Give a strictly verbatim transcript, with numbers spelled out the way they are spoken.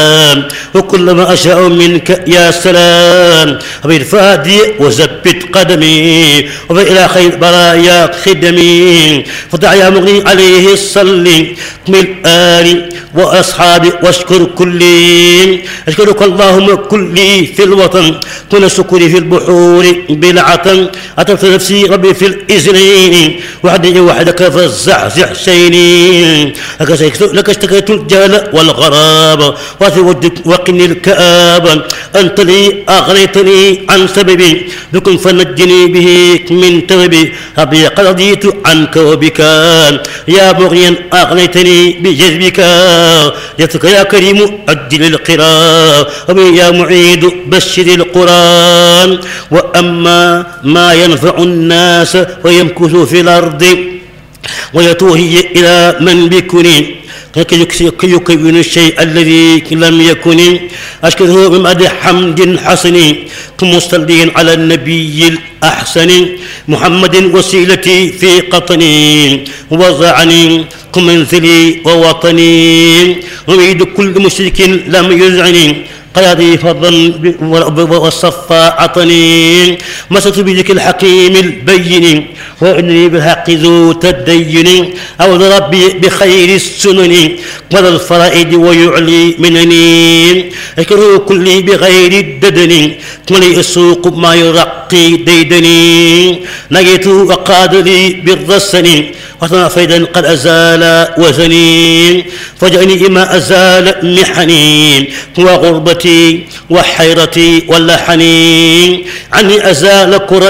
وكلما أشاء منك يا سلام بالفادي وزبت قدمي وإلى خير برايا خدمي فتع يا مغني عليه الصلي من آل وأصحابي واشكر كلي أشكرك اللهم كلي في الوطن كل شكري في البحور بالعطن أتركت نفسي ربي في الإذن وحدي وحدك فالزعزع شيني لك اشتكيت الجهل والغراب وقني الكآب أنت لي أغنيتني عن سببي بكم فنجني به من تبي أبي قد رضيت عنك وبك يا مغنيا أغنيتني بجذبك يتك يا كريم أجل القراء يا معيد بشر القرآن وأما ما ينفع الناس ويمكث في الأرض ويتوهي إلى من بكني كي يكون الشيء الذي لم يكن أشكره بمدح حمد حسن كمصلين على النبي الأحسن محمد وسيلتي في قطني وضعني كمنزلي ووطني أريد كل مشرك لم يزعني قيادي فضل والصفا عطني مست بذك الحكيم البين وإنني بالحق ذو تدين أعوذ ربي بخير السنن وذا الفرائد ويعلي منني أكره كلي بغير الددن ولي السوق ما يرقي ديدني نجيت وقاد لي بالرسن وطنا فيدا قد أزال وزني فجأني ما أزال محني وغربتي وحيرتي واللحني عني أزال كرة